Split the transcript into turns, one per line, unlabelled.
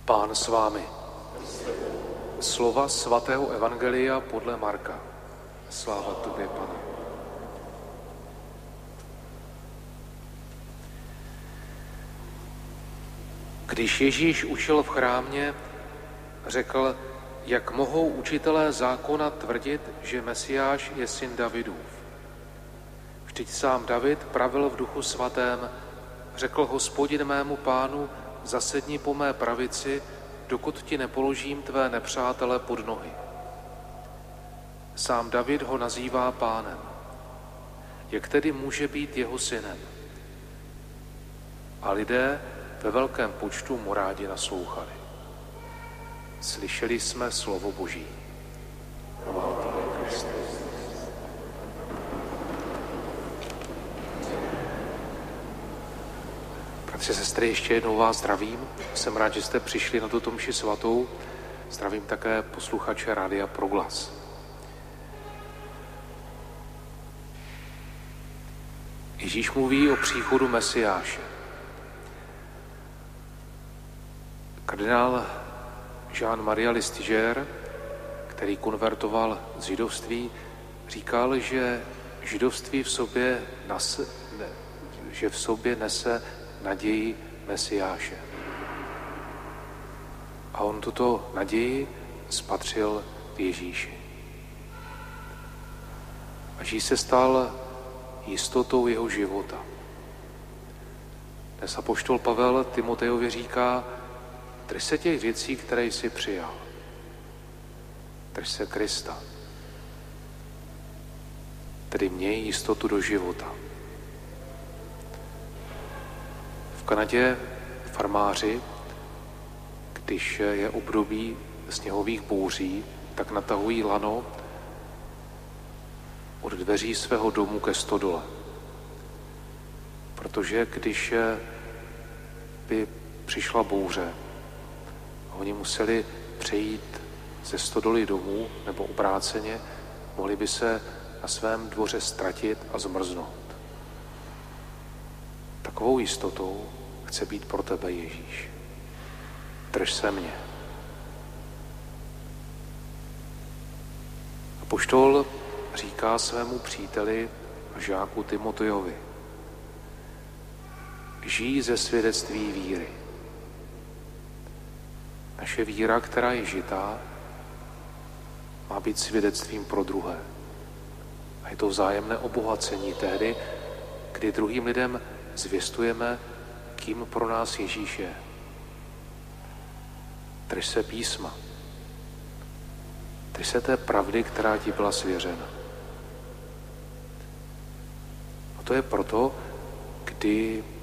Pán s vámi. Slova svatého evangelia podle Marka. Sláva tobě, Pane. Když Ježíš učil v chrámě, řekl, jak mohou učitelé zákona tvrdit, že Mesiáš je syn Davidův. Vždyť sám David pravil v Duchu svatém, řekl Hospodin mému pánu, zasedni po mé pravici, dokud ti nepoložím tvé nepřátele pod nohy. Sám David ho nazývá pánem. Jak tedy může být jeho synem? A lidé ve velkém počtu mu rádi naslouchali. Slyšeli jsme slovo Boží. Chvála tobě, Kriste. Bratři, sestry, ještě jednou vás zdravím. Jsem rád, že jste přišli na tuto mši svatou. Zdravím také posluchače Rádia Proglas. Ježíš mluví o příchodu Mesiáše. Kardinál Jean-Marie Listiger, který konvertoval z židovství, říkal, že židovství v sobě nese naději Mesiáše. A on tuto naději spatřil v Ježíši. A Ježíš se stal jistotou jeho života. Dnes apoštol Pavel Timotejovi říká, drž se těch věcí, které jsi přijal. Drž se Krista. Tedy měj jistotu do života. V Kanadě farmáři, když je období sněhových bouří, tak natahují lano od dveří svého domu ke stodole. Protože když by přišla bouře, oni museli přejít ze stodoly domů nebo obráceně, mohli by se na svém dvoře ztratit a zmrznout. Takovou jistotou chce být pro tebe Ježíš. Drž se mě. Apoštol říká svému příteli a žáku Timotejovi, žij ze svědectví víry. Naše víra, která je žitá, má být svědectvím pro druhé. A je to vzájemné obohacení tehdy, kdy druhým lidem zvěstujeme, kým pro nás Ježíš je. Drž se písma. Drž se té pravdy, která ti byla svěřena. A to je proto, kdy